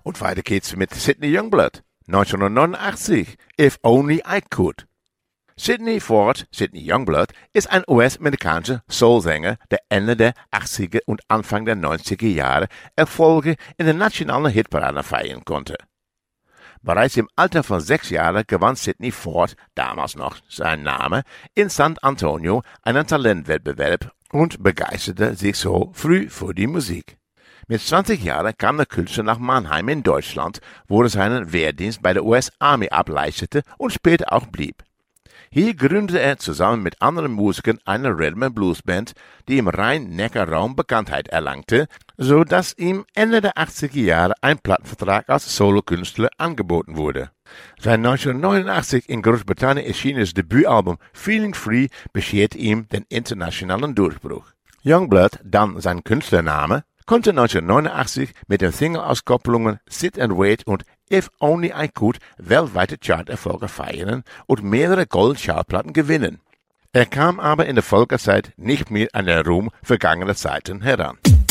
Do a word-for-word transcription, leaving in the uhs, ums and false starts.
Und weiter geht's mit Sidney Youngblood, neunzehnhundertneunundachtzig, If Only I Could. Sidney Ford, Sidney Youngblood, ist ein U S-amerikanischer Soulsänger, der Ende der achtziger und Anfang der neunziger Jahre Erfolge in der nationalen Hitparade feiern konnte. Bereits im Alter von sechs Jahren gewann Sidney Ford, damals noch sein Name, in San Antonio einen Talentwettbewerb und begeisterte sich so früh für die Musik. Mit zwanzig Jahren kam der Künstler nach Mannheim in Deutschland, wo er seinen Wehrdienst bei der U S Army ableistete und später auch blieb. Hier gründete er zusammen mit anderen Musikern eine Rhythm-and-Blues-Band, die im Rhein-Neckar-Raum Bekanntheit erlangte, so dass ihm Ende der achtziger Jahre ein Plattenvertrag als Solokünstler angeboten wurde. Sein neunzehnhundertneunundachtzig in Großbritannien erschienenes Debütalbum Feeling Free bescherte ihm den internationalen Durchbruch. Youngblood, dann sein Künstlername, konnte neunzehnhundertneunundachtzig mit den Single-Auskopplungen Sit and Wait und If Only I Could weltweite Charterfolge feiern und mehrere Gold-Schallplatten gewinnen. Er kam aber in der Folgezeit nicht mehr an den Ruhm vergangener Zeiten heran.